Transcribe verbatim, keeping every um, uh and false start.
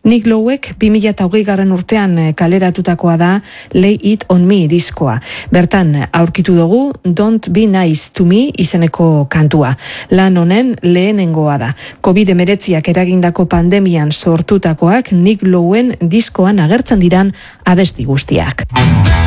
Nick Lowek bi mila hogei garren urtean kaleratutakoa da Lay It On Me diskoa. Bertan aurkitu dugu Don't Be Nice To Me izeneko kantua. Lan honen lehenengoa da. covid hemeretziak eragindako pandemian sortutakoak Nick Lowen diskoan agertzen diran abesti guztiak.